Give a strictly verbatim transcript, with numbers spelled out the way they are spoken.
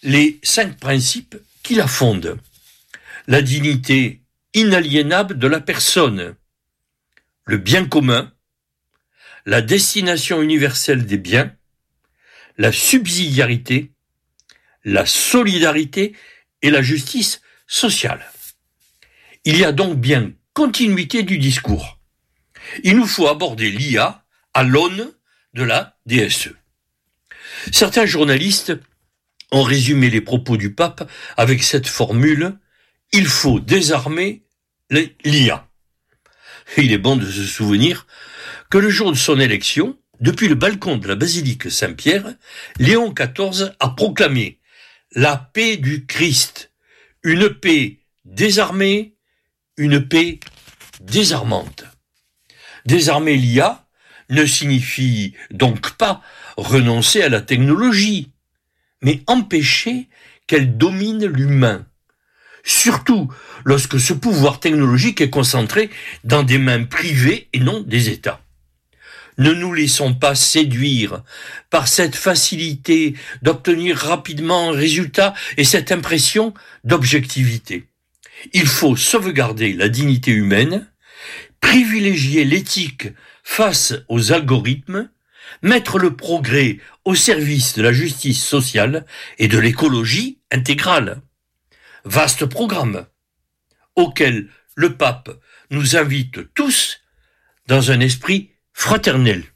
les cinq principes qui la fondent. La dignité inaliénable de la personne, le bien commun, la destination universelle des biens, la subsidiarité, la solidarité et la justice sociale. Il y a donc bien continuité du discours. Il nous faut aborder l'I A à l'aune de la D S E. Certains journalistes ont résumé les propos du pape avec cette formule « Il faut désarmer l'I A ». Il est bon de se souvenir que le jour de son élection, depuis le balcon de la basilique Saint-Pierre, Léon quatorze a proclamé la paix du Christ, une paix désarmée, une paix désarmante. Désarmer l'I A ne signifie donc pas renoncer à la technologie, mais empêcher qu'elle domine l'humain. Surtout lorsque ce pouvoir technologique est concentré dans des mains privées et non des États. Ne nous laissons pas séduire par cette facilité d'obtenir rapidement un résultat et cette impression d'objectivité. Il faut sauvegarder la dignité humaine, privilégier l'éthique face aux algorithmes, mettre le progrès au service de la justice sociale et de l'écologie intégrale. Vaste programme auquel le pape nous invite tous dans un esprit fraternel.